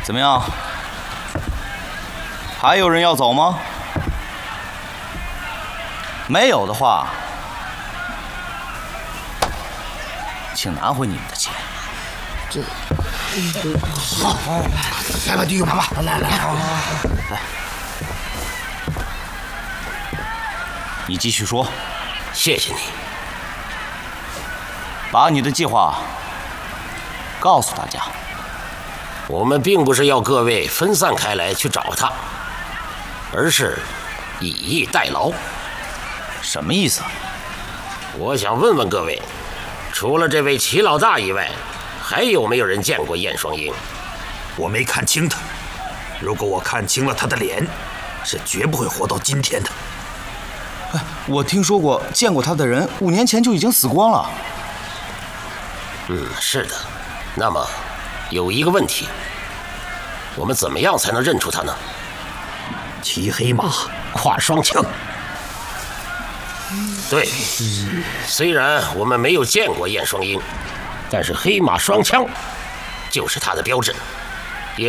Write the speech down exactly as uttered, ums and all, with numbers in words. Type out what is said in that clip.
怎么样？还有人要走吗？没有的话，请拿回你们的钱。 这，好，来吧，弟兄，来吧，来来来， 来，你继续说。 谢谢你。 把你的计划告诉大家。 我们并不是要各位分散开来去找他，而是以逸待劳。 什么意思？ 我想问问各位，除了这位齐老大以外，还有没有人见过燕双鹰？ 我没看清他，如果我看清了他的脸，是绝不会活到今天的。 哎，我听说过，见过他的人五年前就已经死光了。 嗯，是的。那么，有一个问题，我们怎么样才能认出他呢？ 骑黑马，挎双枪。 对，虽然我们没有见过燕双鹰，但是黑马双枪就是他的标志。